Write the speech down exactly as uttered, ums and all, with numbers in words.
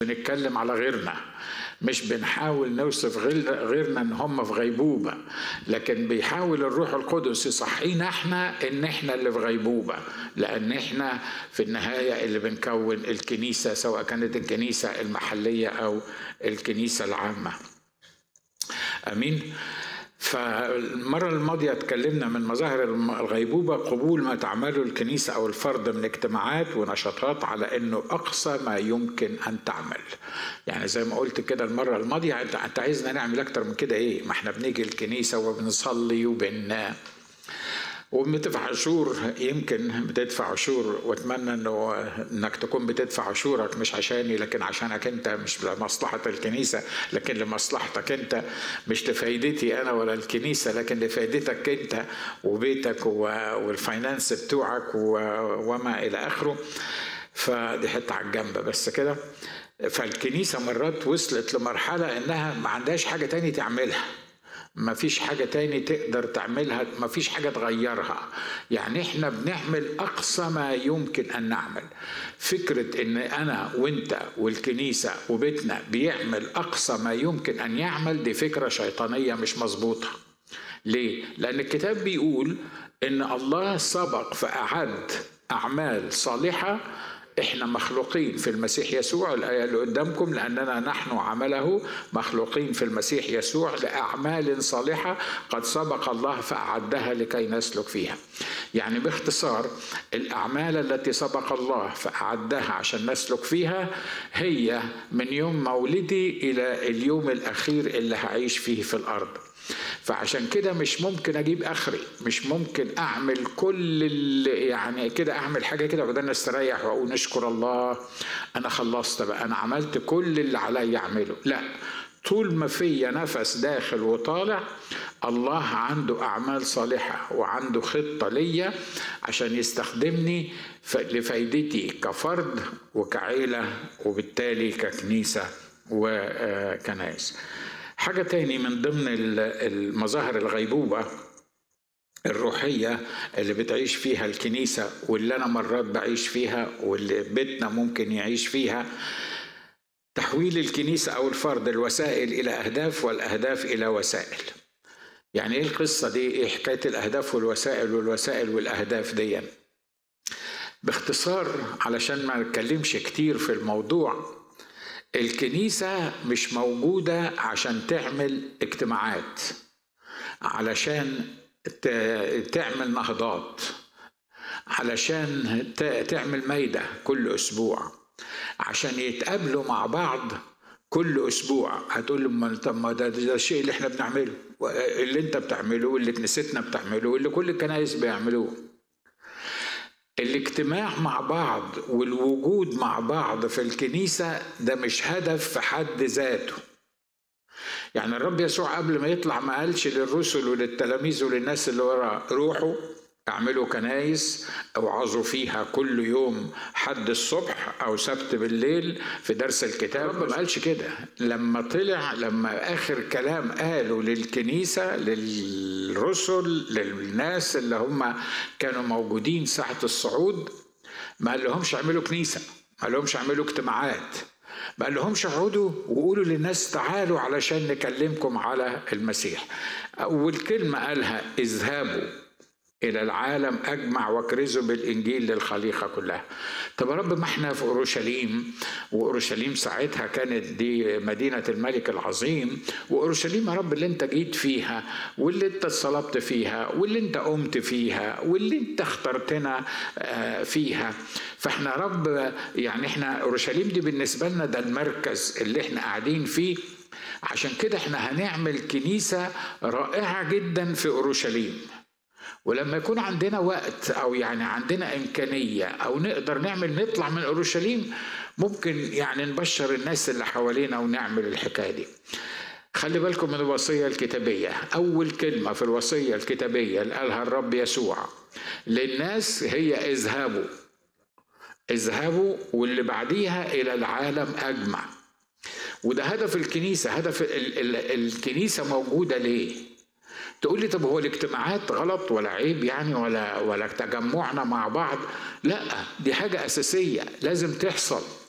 بنتكلم على غيرنا، مش بنحاول نوصف غيرنا ان هم في غيبوبة، لكن بيحاول الروح القدس يصحينا احنا ان احنا اللي في غيبوبة، لان احنا في النهاية اللي بنكون الكنيسة، سواء كانت الكنيسة المحلية او الكنيسة العامة. امين. فالمرة الماضية اتكلمنا من مظاهر الغيبوبة قبول ما تعمله الكنيسة أو الفرد من اجتماعات ونشاطات على أنه أقصى ما يمكن أن تعمل. يعني زي ما قلت كده المرة الماضية، أنت عايزنا نعمل أكتر من كده إيه؟ ما احنا بنيجي الكنيسة وبنصلي وبن وبندفع عشور، يمكن بتدفع عشور، واتمنى انه انك تكون بتدفع عشورك مش عشاني لكن عشانك انت، مش لمصلحة الكنيسة لكن لمصلحتك انت، مش لفايدتي انا ولا الكنيسة لكن لفايدتك انت وبيتك والفاينانس بتوعك وما الى اخره. فدي حتة على الجنب بس كده. فالكنيسة مرات وصلت لمرحلة انها ما عندهاش حاجة تاني تعملها، ما فيش حاجة تاني تقدر تعملها، ما فيش حاجة تغيرها. يعني احنا بنعمل أقصى ما يمكن أن نعمل. فكرة ان أنا وانت والكنيسة وبيتنا بيعمل أقصى ما يمكن أن يعمل، دي فكرة شيطانية مش مظبوطة. ليه؟ لأن الكتاب بيقول ان الله سبق فأعد أعمال صالحة. احنا مخلوقين في المسيح يسوع، الآية اللي قدامكم، لأننا نحن عمله مخلوقين في المسيح يسوع لأعمال صالحة قد سبق الله فأعدها لكي نسلك فيها. يعني باختصار الأعمال التي سبق الله فأعدها عشان نسلك فيها هي من يوم مولدي إلى اليوم الأخير اللي هعيش فيه في الأرض. فعشان كده مش ممكن اجيب اخري، مش ممكن اعمل كل اللي يعني كده، اعمل حاجه كده وبعدين استريح واقول نشكر الله انا خلصت بقى، انا عملت كل اللي عليا اعمله. لا، طول ما فيا نفس داخل وطالع الله عنده اعمال صالحه وعنده خطه ليا عشان يستخدمني لفايدتي كفرد وكعيله وبالتالي ككنيسه وكنائس. حاجة تاني من ضمن المظاهر الغيبوبة الروحية اللي بتعيش فيها الكنيسة واللي أنا مرات بعيش فيها واللي بيتنا ممكن يعيش فيها، تحويل الكنيسة أو الفرد الوسائل إلى أهداف والأهداف إلى وسائل. يعني إيه القصة دي؟ إيه حكاية الأهداف والوسائل والوسائل والأهداف دي؟ باختصار علشان ما نتكلمش كتير في الموضوع، الكنيسة مش موجودة عشان تعمل اجتماعات، علشان تعمل نهضات، علشان تعمل ميدة كل أسبوع، عشان يتقابلوا مع بعض كل أسبوع. هتقول لهم طب ما ده, ده الشيء اللي احنا بنعمله، اللي انت بتعمله واللي كنيستنا بتعمله واللي كل الكنائس بيعملوه. الاجتماع مع بعض والوجود مع بعض في الكنيسة ده مش هدف في حد ذاته. يعني الرب يسوع قبل ما يطلع ما قالش للرسل وللتلاميذ وللناس اللي ورا روحوا اعملوا كنايس او عظوا فيها كل يوم حد الصبح او سبت بالليل في درس الكتاب. الرب ما قالش كده. لما طلع، لما اخر كلام قاله للكنيسة للرسل للناس اللي هم كانوا موجودين ساعة الصعود، ما قال لهمش اعملوا كنيسة، ما قال لهمش اعملوا اجتماعات، ما قال لهمش اقعدوا وقولوا للناس تعالوا علشان نكلمكم على المسيح. اول كلمة قالها اذهبوا إلى العالم أجمع واكرزوا بالإنجيل للخليقة كلها. طب يا رب ما احنا في أورشليم، وأورشليم ساعتها كانت دي مدينة الملك العظيم، وأورشليم يا رب اللي انت جيت فيها واللي انت صلبت فيها واللي انت قمت فيها واللي انت اخترتنا فيها. فاحنا يا رب يعني احنا أورشليم دي بالنسبة لنا ده المركز اللي احنا قاعدين فيه، عشان كده احنا هنعمل كنيسة رائعة جدا في أورشليم. ولما يكون عندنا وقت أو يعني عندنا إمكانية أو نقدر نعمل نطلع من أورشليم، ممكن يعني نبشر الناس اللي حوالينا ونعمل الحكاية دي. خلي بالكم من الوصية الكتابية. أول كلمة في الوصية الكتابية اللي قالها الرب يسوع للناس هي اذهبوا اذهبوا، واللي بعديها إلى العالم أجمع. وده هدف الكنيسة. هدف ال ال الكنيسة موجودة ليه؟ تقول لي طب هو الاجتماعات غلط ولا عيب يعني ولا ولا تجمعنا مع بعض؟ لا، دي حاجة أساسية لازم تحصل.